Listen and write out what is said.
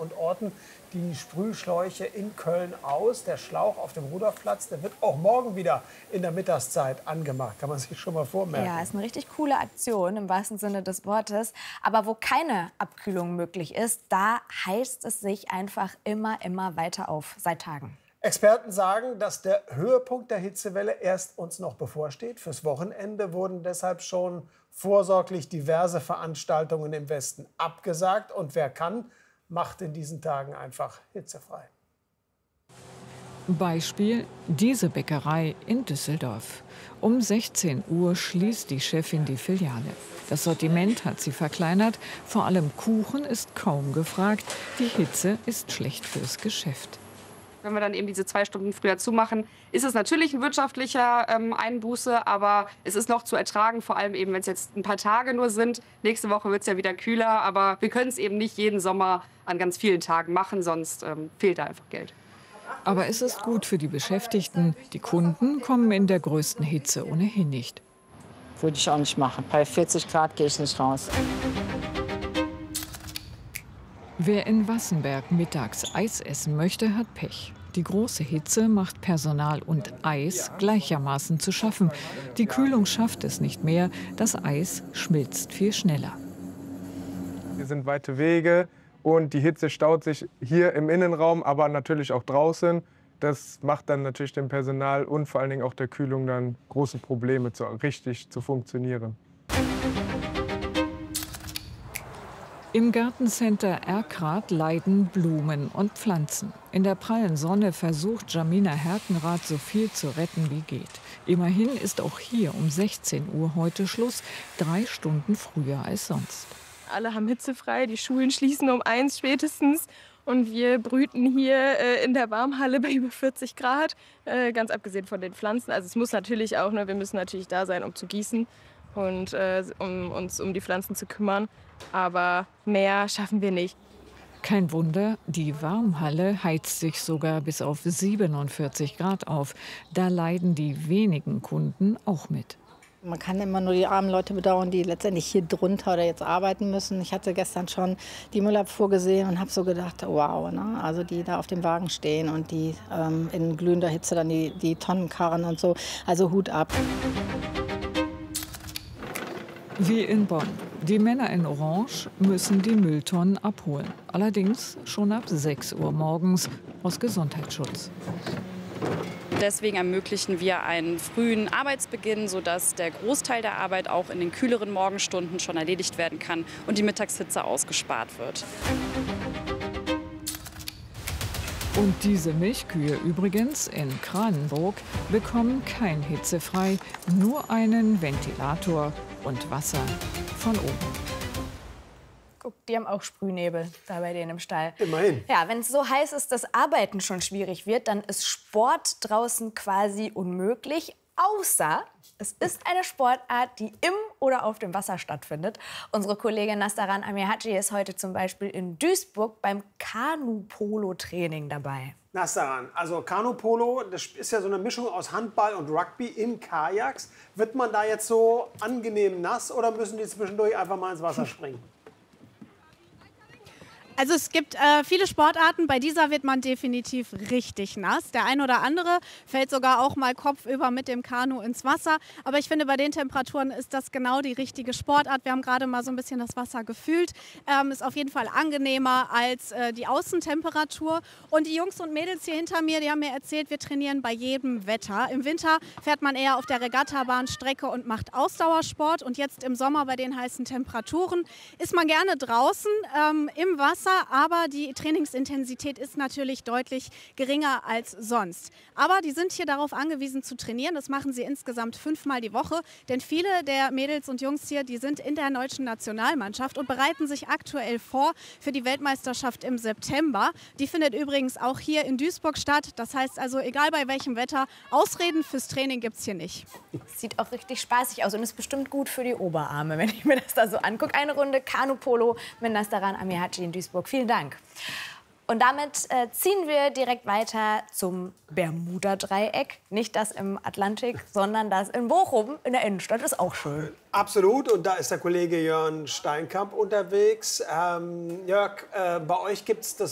und Orten die Sprühschläuche in Köln aus. Der Schlauch auf dem Rudolfplatz, der wird auch morgen wieder in der Mittagszeit angemacht. Kann man sich schon mal vormerken. Ja, ist eine richtig coole Aktion im wahrsten Sinne des Wortes. Aber wo keine Abkühlung möglich ist, da heizt es sich einfach immer weiter auf, seit Tagen. Experten sagen, dass der Höhepunkt der Hitzewelle erst uns noch bevorsteht. Fürs Wochenende wurden deshalb schon vorsorglich diverse Veranstaltungen im Westen abgesagt. Und wer kann, macht in diesen Tagen einfach hitzefrei. Beispiel diese Bäckerei in Düsseldorf. Um 16 Uhr schließt die Chefin die Filiale. Das Sortiment hat sie verkleinert. Vor allem Kuchen ist kaum gefragt. Die Hitze ist schlecht fürs Geschäft. Wenn wir dann eben diese 2 Stunden früher zumachen, ist es natürlich ein wirtschaftlicher Einbuße, aber es ist noch zu ertragen, vor allem eben, wenn es jetzt ein paar Tage nur sind. Nächste Woche wird es ja wieder kühler, aber wir können es eben nicht jeden Sommer an ganz vielen Tagen machen, sonst fehlt da einfach Geld. Aber es ist gut für die Beschäftigten. Die Kunden kommen in der größten Hitze ohnehin nicht. Würde ich auch nicht machen. Bei 40 Grad gehe ich nicht raus. Wer in Wassenberg mittags Eis essen möchte, hat Pech. Die große Hitze macht Personal und Eis gleichermaßen zu schaffen. Die Kühlung schafft es nicht mehr. Das Eis schmilzt viel schneller. Hier sind weite Wege und die Hitze staut sich hier im Innenraum, aber natürlich auch draußen. Das macht dann natürlich dem Personal und vor allen Dingen auch der Kühlung dann große Probleme, richtig zu funktionieren. Im Gartencenter Erkrath leiden Blumen und Pflanzen. In der prallen Sonne versucht Jamina Herkenrath, so viel zu retten wie geht. Immerhin ist auch hier um 16 Uhr heute Schluss, 3 Stunden früher als sonst. Alle haben hitzefrei, die Schulen schließen um 1 spätestens. Und wir brüten hier in der Warmhalle bei über 40 Grad, ganz abgesehen von den Pflanzen. Also es muss natürlich auch, wir müssen natürlich da sein, um zu gießen und um uns um die Pflanzen zu kümmern. Aber mehr schaffen wir nicht. Kein Wunder, die Warmhalle heizt sich sogar bis auf 47 Grad auf. Da leiden die wenigen Kunden auch mit. Man kann immer nur die armen Leute bedauern, die letztendlich hier drunter oder jetzt arbeiten müssen. Ich hatte gestern schon die Müllabfuhr gesehen und habe so gedacht, wow, ne? Also die da auf dem Wagen stehen und die in glühender Hitze dann die Tonnen karren und so. Also Hut ab. Wie in Bonn. Die Männer in Orange müssen die Mülltonnen abholen. Allerdings schon ab 6 Uhr morgens aus Gesundheitsschutz. Deswegen ermöglichen wir einen frühen Arbeitsbeginn, sodass der Großteil der Arbeit auch in den kühleren Morgenstunden schon erledigt werden kann und die Mittagshitze ausgespart wird. Und diese Milchkühe übrigens in Kranenburg bekommen kein hitzefrei, nur einen Ventilator und Wasser von oben. Guck, die haben auch Sprühnebel da bei denen im Stall. Immerhin. Ja, wenn es so heiß ist, dass Arbeiten schon schwierig wird, dann ist Sport draußen quasi unmöglich. Außer es ist eine Sportart, die im oder auf dem Wasser stattfindet. Unsere Kollegin Nastaran Amirhaci ist heute zum Beispiel in Duisburg beim Kanu-Polo-Training dabei. Nastaran, also Kanu-Polo, das ist ja so eine Mischung aus Handball und Rugby in Kajaks. Wird man da jetzt so angenehm nass oder müssen die zwischendurch einfach mal ins Wasser springen? Also es gibt viele Sportarten, bei dieser wird man definitiv richtig nass. Der ein oder andere fällt sogar auch mal kopfüber mit dem Kanu ins Wasser. Aber ich finde, bei den Temperaturen ist das genau die richtige Sportart. Wir haben gerade mal so ein bisschen das Wasser gefühlt. Ist auf jeden Fall angenehmer als die Außentemperatur. Und die Jungs und Mädels hier hinter mir, die haben mir erzählt, wir trainieren bei jedem Wetter. Im Winter fährt man eher auf der Regattabahnstrecke und macht Ausdauersport. Und jetzt im Sommer bei den heißen Temperaturen ist man gerne draußen im Wasser. Aber die Trainingsintensität ist natürlich deutlich geringer als sonst. Aber die sind hier darauf angewiesen zu trainieren. Das machen sie insgesamt 5-mal die Woche. Denn viele der Mädels und Jungs hier, die sind in der deutschen Nationalmannschaft und bereiten sich aktuell vor für die Weltmeisterschaft im September. Die findet übrigens auch hier in Duisburg statt. Das heißt also, egal bei welchem Wetter, Ausreden fürs Training gibt es hier nicht. Sieht auch richtig spaßig aus und ist bestimmt gut für die Oberarme, wenn ich mir das da so angucke. Eine Runde Kanu-Polo mit Nastaran Amirhaci in Duisburg. Vielen Dank. Und damit ziehen wir direkt weiter zum Bermuda-Dreieck. Nicht das im Atlantik, sondern das in Bochum in der Innenstadt. Ist auch schön. Absolut. Und da ist der Kollege Jörn Steinkamp unterwegs. Jörg, bei euch gibt es das